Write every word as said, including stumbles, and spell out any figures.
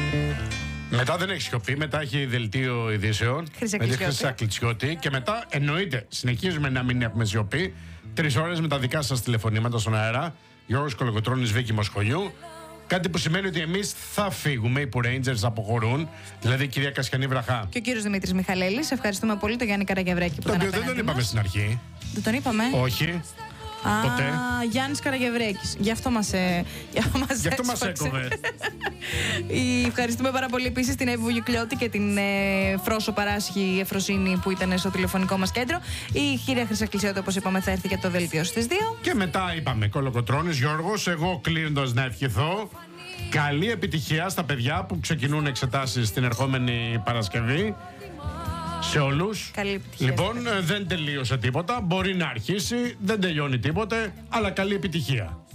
Μετά δεν έχει σιωπή, μετά έχει δελτίο ειδήσεων. Με τη Χρυσά Κλιτσιώτη. Και μετά εννοείται, συνεχίζουμε να μην έχουμε σιωπή. Τρεις ώρες με τα δικά σας τηλεφωνήματα στον αέρα. Γιώργος Κολοκοτρώνης, Βίκη Μοσχολιού. Κάτι που σημαίνει ότι εμείς θα φύγουμε, οι που Rangers αποχωρούν. Δηλαδή η κυρία Κασιανή Βραχά. Και ο κύριος Δημήτρης Μιχαλέλης. Ευχαριστούμε πολύ τον Γιάννη Καραγευρέκη που το ήταν οποίο δεν τον είπαμε στην αρχή. Δεν τον είπαμε. Όχι. Α, ποτέ. Γιάννης Καραγευρέκης. Γι' αυτό μας, ε, γι αυτό μας, Γι αυτό μας έκοβε. Ευχαριστούμε πάρα πολύ επίσης την Εύη Βουγιουκλιώτη και την ε, Φρόσο Παράσχη Εφροσύνη που ήταν στο τηλεφωνικό μας κέντρο. Η κυρία Χρυσά Κλιτσιώτη, όπως είπαμε, θα έρθει για το δελτίο στις δύο. Και μετά είπαμε Κολοκοτρώνης, Γιώργος, εγώ κλείνοντας να ευχηθώ καλή επιτυχία στα παιδιά που ξεκινούν εξετάσεις την ερχόμενη Παρασκευή. Σε όλους. Καλή επιτυχία. Λοιπόν, δεν τελείωσε τίποτα. Μπορεί να αρχίσει, δεν τελειώνει τίποτε, αλλά καλή επιτυχία.